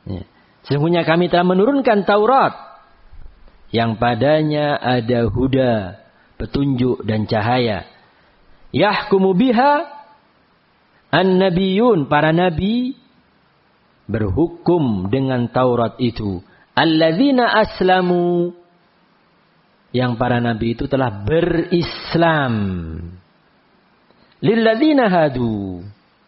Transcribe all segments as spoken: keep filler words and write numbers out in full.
Ya. Sesungguhnya kami telah menurunkan Taurat yang padanya ada huda, petunjuk dan cahaya. Yahkumu biha an-nabiyun, para nabi berhukum dengan Taurat itu. Alladzina aslamu, yang para nabi itu telah berislam. Lilladzina hadu,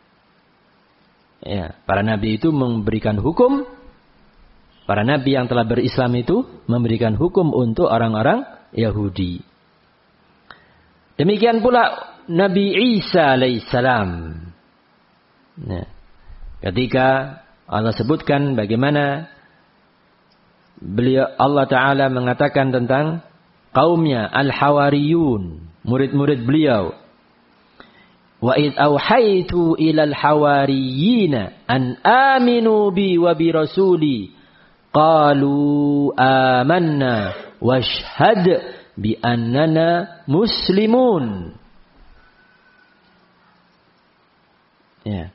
ya, para nabi itu memberikan hukum. Para nabi yang telah berislam itu memberikan hukum untuk orang-orang Yahudi. Demikian pula Nabi Isa alaihissalam. Nah, ketika Allah sebutkan bagaimana beliau, Allah Ta'ala mengatakan tentang kaumnya al-hawariyun, murid-murid beliau. Wa id auhaitu ilal hawariyina an aminu bi wa bi rasuli qalu amanna washhad bi annana muslimun. Ya.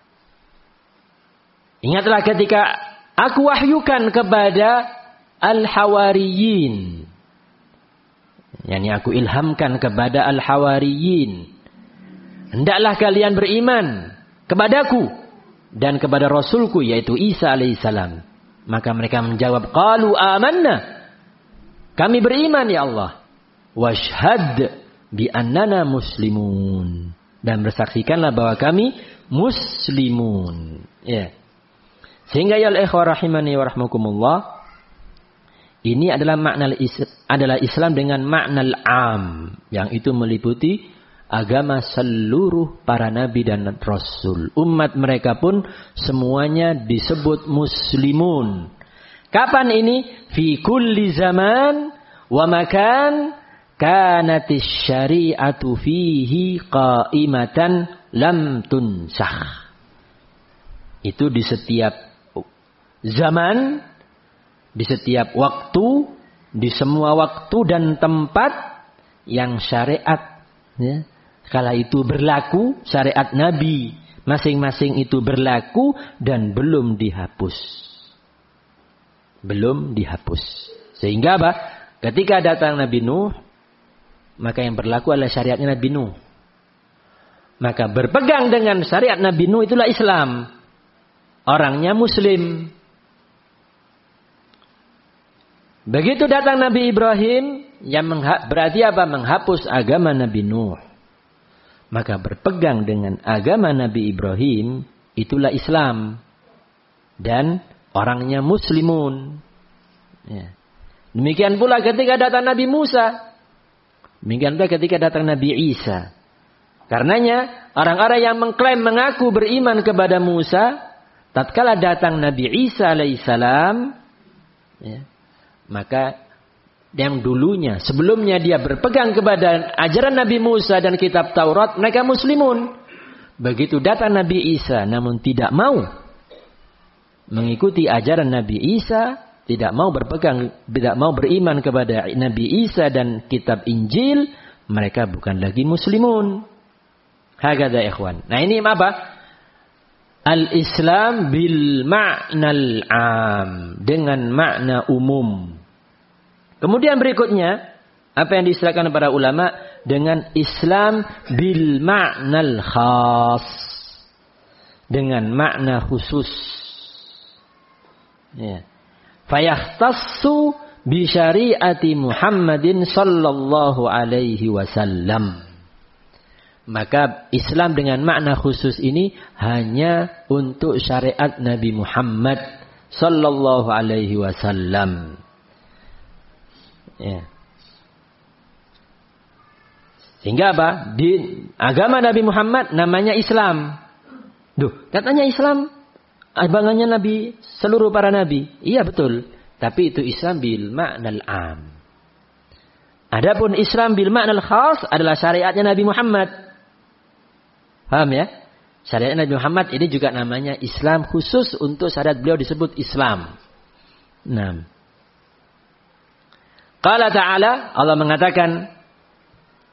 Ingatlah ketika aku wahyukan kepada al-hawariyin, yakni aku ilhamkan kepada al-hawariyin, hendaklah kalian beriman kepadaku dan kepada Rasulku yaitu Isa alaihissalam. Maka mereka menjawab, qalu amanna, kami beriman ya Allah. Washhad bi annana muslimun, dan bersaksikanlah bahwa kami muslimun. Ya. Sehingga ya al-ikhwah rahimani wa rahmakumullah, ini adalah makna adalah Islam dengan makna al-am, yang itu meliputi agama seluruh para nabi dan rasul. Umat mereka pun semuanya disebut muslimun. Kapan ini? Fi kulli zaman wa makan kanatis syari'atu fihi qaimatan lam tunsakh. Itu di setiap zaman, di setiap waktu, di semua waktu dan tempat yang syariat, ya, kala itu berlaku, syariat Nabi masing-masing itu berlaku dan belum dihapus. Belum dihapus. Sehingga apa? Ketika datang Nabi Nuh, maka yang berlaku adalah syariatnya Nabi Nuh. Maka berpegang dengan syariat Nabi Nuh itulah Islam. Orangnya Muslim. Begitu datang Nabi Ibrahim, yang mengha- berarti apa? Menghapus agama Nabi Nuh. Maka berpegang dengan agama Nabi Ibrahim, itulah Islam. Dan orangnya muslimun. Ya. Demikian pula ketika datang Nabi Musa. Demikian pula ketika datang Nabi Isa. Karenanya orang-orang yang mengklaim mengaku beriman kepada Musa, tatkala datang Nabi Isa alaihissalam, ya, maka yang dulunya, sebelumnya dia berpegang kepada ajaran Nabi Musa dan kitab Taurat, mereka muslimun. Begitu datang Nabi Isa, namun tidak mau mengikuti ajaran Nabi Isa, tidak mau berpegang, tidak mau beriman kepada Nabi Isa dan kitab Injil, mereka bukan lagi muslimun. Hakadha ikhwan. Nah ini apa? Al-Islam bil ma'nal am, dengan makna umum. Kemudian berikutnya, apa yang diistilahkan para ulama dengan Islam bil ma'nal khas, dengan makna khusus. Ya. Fayahtassu bi syariati Muhammadin sallallahu alaihi wasallam. Maka Islam dengan makna khusus ini hanya untuk syariat Nabi Muhammad sallallahu alaihi wasallam. Ya. Sehingga apa? Di agama Nabi Muhammad namanya Islam. Duh, katanya Islam abangannya Nabi, seluruh para Nabi. Iya betul. Tapi itu Islam bil ma'nal am. Adapun Islam bil ma'nal khas adalah syariatnya Nabi Muhammad. Paham ya? Syariat Nabi Muhammad ini juga namanya Islam khusus untuk syariat beliau disebut Islam. Nah. Qala ta'ala, Allah mengatakan,